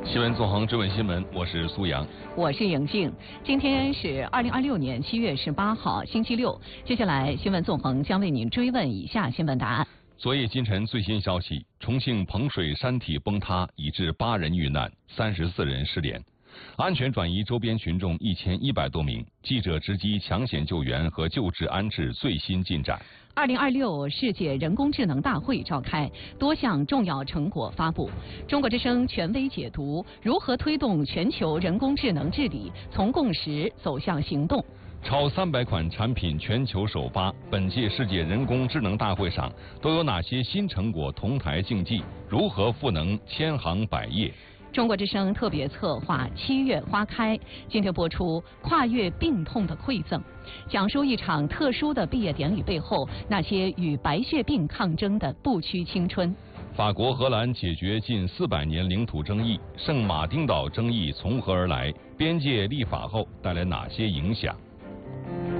新闻纵横追问新闻，我是苏阳， 我是莹静。今天是2026年7月18号，星期六。接下来，新闻纵横将为您追问以下新闻答案。 昨夜今晨最新消息：重庆彭水山体崩塌，已致8人遇难，34人失联。安全转移周边群众1100多名。记者直击抢险救援和救治安置最新进展。 2026世界人工智能大会召开，多项重要成果发布。中国之声权威解读如何推动全球人工智能治理从共识走向行动。 超300款产品全球首发，本届世界人工智能大会上都有哪些新成果同台竞技？如何赋能千行百业？ 中国之声特别策划7月花开，今天播出跨越病痛的馈赠，讲述一场特殊的毕业典礼背后那些与白血病抗争的不屈青春。 法国、荷兰解决近400年领土争议，圣马丁岛争议从何而来？边界立法后带来哪些影响？